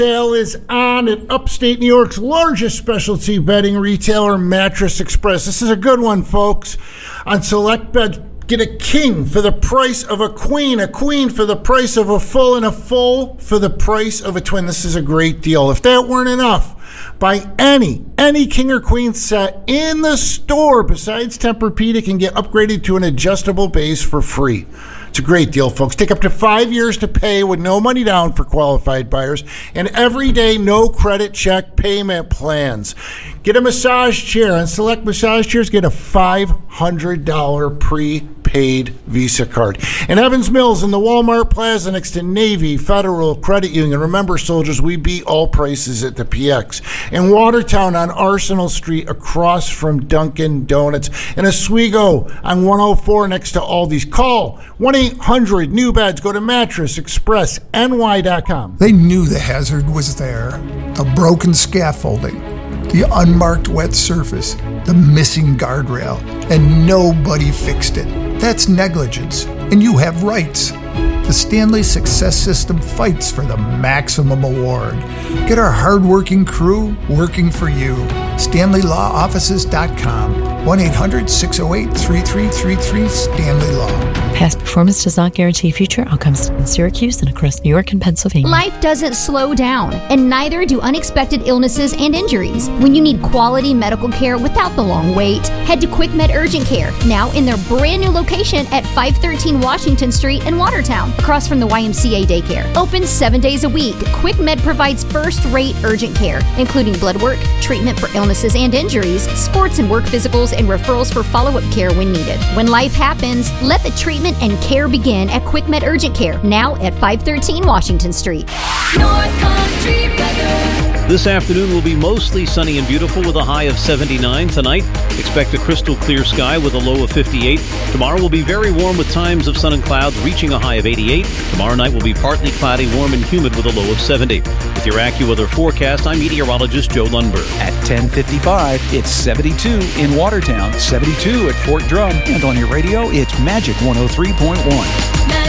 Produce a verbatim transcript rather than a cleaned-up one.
Sale is on at upstate New York's largest specialty bedding retailer, Mattress Express. This is a good one, folks. On select beds, get a king for the price of a queen, a queen for the price of a full, and a full for the price of a twin. This is a great deal. If that weren't enough, buy any, any king or queen set in the store besides Tempur-Pedic and get upgraded to an adjustable base for free. It's a great deal, folks. Take up to five years to pay with no money down for qualified buyers and everyday no credit check payment plans. Get a massage chair. On select massage chairs, get a five hundred dollars prepaid Visa card. In Evans Mills in the Walmart Plaza next to Navy Federal Credit Union. Remember, soldiers, we beat all prices at the P X. In Watertown on Arsenal Street across from Dunkin' Donuts. In Oswego on one oh four next to Aldi's. Call one eight hundred new beds. Go to mattress express N Y dot com. They knew the hazard was there. The broken scaffolding, the unmarked wet surface, the missing guardrail, and nobody fixed it. That's negligence, and you have rights. The Stanley Success System fights for the maximum award. Get our hardworking crew working for you. Stanley Law Offices dot com. one eight hundred six oh eight three three three three Stanley Law. Past performance does not guarantee future outcomes in Syracuse and across New York and Pennsylvania. Life doesn't slow down, and neither do unexpected illnesses and injuries. When you need quality medical care without the long wait, head to QuickMed Urgent Care, now in their brand new location at five thirteen Washington Street in Watertown, across from the Y M C A daycare. Open seven days a week, QuickMed provides first-rate urgent care, including blood work, treatment for illnesses and injuries, sports and work physicals, and referrals for follow-up care when needed. When life happens, let the treatment and care begin at QuickMed Urgent Care, now at five thirteen Washington Street. North Country weather. This afternoon will be mostly sunny and beautiful with a high of seventy-nine. Tonight, expect a crystal clear sky with a low of fifty-eight. Tomorrow will be very warm with times of sun and clouds reaching a high of eighty-eight. Tomorrow night will be partly cloudy, warm and humid with a low of seventy. With your AccuWeather forecast, I'm meteorologist Joe Lundberg. At ten fifty-five, it's seventy-two in Watertown, seventy-two at Fort Drum, and on your radio, it's Magic one oh three point one.